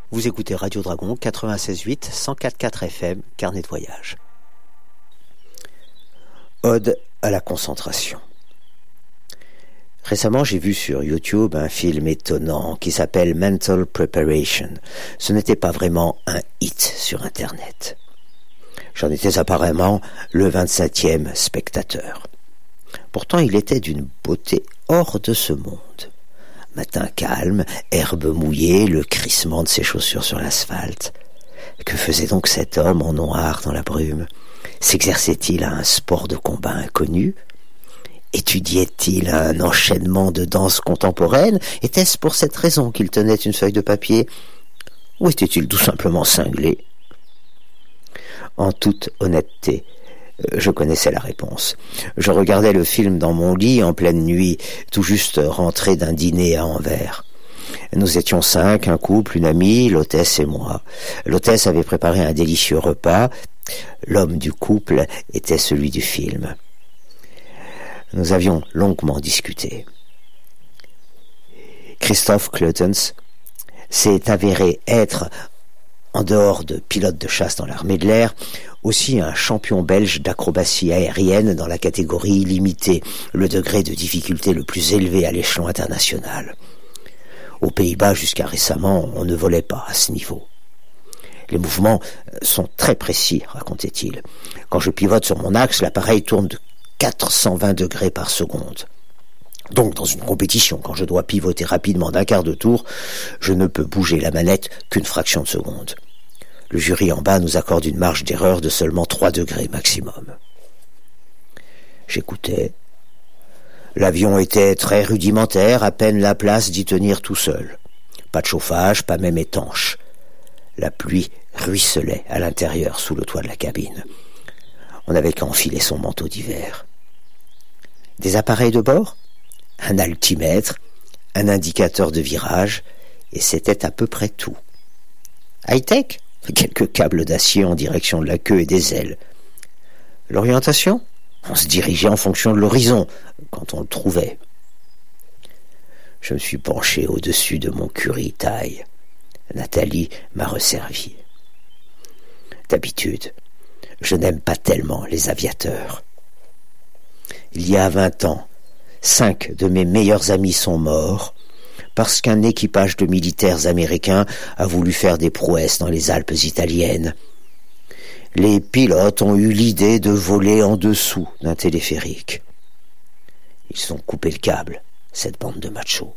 Vous écoutez Radio Dragon 96.8, 104.4 FM, carnet de voyage. Ode à la concentration. Récemment, j'ai vu sur YouTube un film étonnant qui s'appelle Mental Preparation. Ce n'était pas vraiment un hit sur Internet. J'en étais apparemment le 27e spectateur. Pourtant, il était d'une beauté hors de ce monde. Matin calme, herbe mouillée, le crissement de ses chaussures sur l'asphalte. Que faisait donc cet homme en noir dans la brume? S'exerçait-il à un sport de combat inconnu? Étudiait-il un enchaînement de danse contemporaine? Était-ce pour cette raison qu'il tenait une feuille de papier? Ou était-il tout simplement cinglé? En toute honnêteté, je connaissais la réponse. Je regardais le film dans mon lit en pleine nuit, tout juste rentré d'un dîner à Anvers. Nous étions 5, un couple, une amie, l'hôtesse et moi. L'hôtesse avait préparé un délicieux repas. L'homme du couple était celui du film. Nous avions longuement discuté. Christophe Cleutens s'est avéré être, en dehors de pilote de chasse dans l'armée de l'air, aussi un champion belge d'acrobatie aérienne dans la catégorie limitée, le degré de difficulté le plus élevé à l'échelon international. Aux Pays-Bas, jusqu'à récemment, on ne volait pas à ce niveau. Les mouvements sont très précis, racontait-il. Quand je pivote sur mon axe, l'appareil tourne de 420 degrés par seconde. Donc, dans une compétition, quand je dois pivoter rapidement d'un quart de tour, je ne peux bouger la manette qu'une fraction de seconde. Le jury en bas nous accorde une marge d'erreur de seulement 3 degrés maximum. J'écoutais. L'avion était très rudimentaire, à peine la place d'y tenir tout seul. Pas de chauffage, pas même étanche. La pluie ruisselait à l'intérieur sous le toit de la cabine. On n'avait qu'à enfiler son manteau d'hiver. Des appareils de bord? Un altimètre, un indicateur de virage, et c'était à peu près tout. High-tech? Quelques câbles d'acier en direction de la queue et des ailes. L'orientation? On se dirigeait en fonction de l'horizon, quand on le trouvait. Je me suis penché au-dessus de mon curry-taille. Nathalie m'a resservi. D'habitude, je n'aime pas tellement les aviateurs. Il y a 20 ans, 5 de mes meilleurs amis sont morts parce qu'un équipage de militaires américains a voulu faire des prouesses dans les Alpes italiennes. Les pilotes ont eu l'idée de voler en dessous d'un téléphérique. Ils ont coupé le câble, cette bande de machos.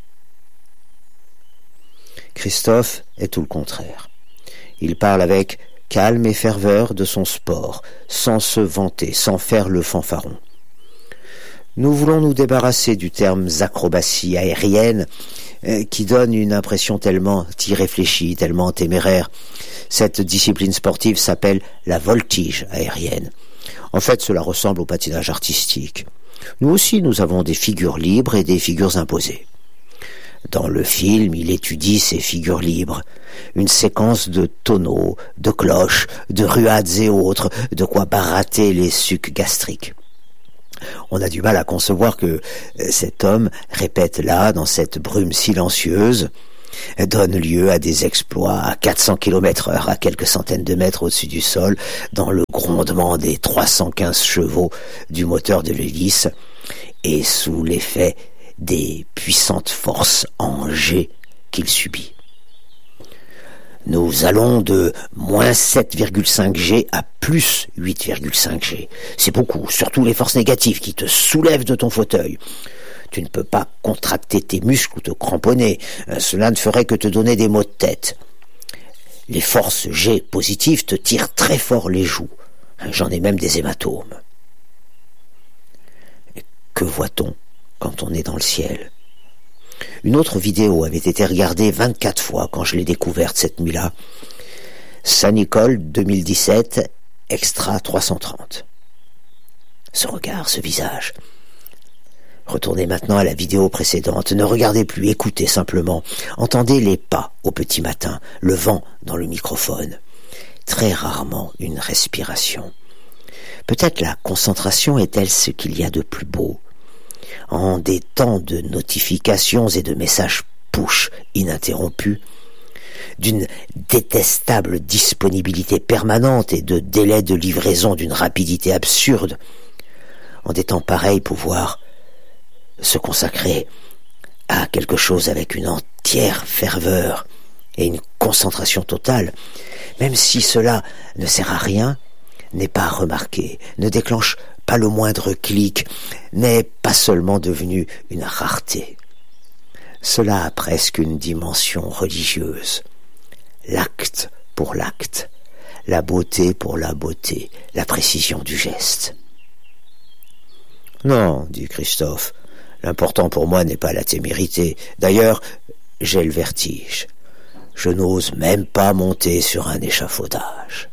Christophe est tout le contraire. Il parle avec calme et ferveur de son sport, sans se vanter, sans faire le fanfaron. Nous voulons nous débarrasser du terme acrobatie aérienne qui donne une impression tellement irréfléchie, tellement téméraire. Cette discipline sportive s'appelle la voltige aérienne. En fait, cela ressemble au patinage artistique. Nous aussi, nous avons des figures libres et des figures imposées. Dans le film, il étudie ces figures libres. Une séquence de tonneaux, de cloches, de ruades et autres, de quoi barater les sucs gastriques. On a du mal à concevoir que cet homme répète là, dans cette brume silencieuse, donne lieu à des exploits à 400 km/h, à quelques centaines de mètres au-dessus du sol, dans le grondement des 315 chevaux du moteur de l'hélice, et sous l'effet des puissantes forces en G qu'il subit. Nous allons de moins 7,5 G à plus 8,5 G. C'est beaucoup, surtout les forces négatives qui te soulèvent de ton fauteuil. Tu ne peux pas contracter tes muscles ou te cramponner. Cela ne ferait que te donner des maux de tête. Les forces G positives te tirent très fort les joues. J'en ai même des hématomes. Que voit-on quand on est dans le ciel? Une autre vidéo avait été regardée 24 fois quand je l'ai découverte cette nuit-là. Saint-Nicole 2017, extra 330. Ce regard, ce visage. Retournez maintenant à la vidéo précédente. Ne regardez plus, écoutez simplement. Entendez les pas au petit matin, le vent dans le microphone. Très rarement une respiration. Peut-être la concentration est-elle ce qu'il y a de plus beau. En des temps de notifications et de messages push ininterrompus, d'une détestable disponibilité permanente et de délais de livraison d'une rapidité absurde. En des temps pareils, pouvoir se consacrer à quelque chose avec une entière ferveur et une concentration totale, même si cela ne sert à rien, n'est pas remarqué, ne déclenche pas le moindre clic, n'est pas seulement devenu une rareté. Cela a presque une dimension religieuse. L'acte pour l'acte, la beauté pour la beauté, la précision du geste. Non, dit Christophe, l'important pour moi n'est pas la témérité. D'ailleurs, j'ai le vertige. Je n'ose même pas monter sur un échafaudage.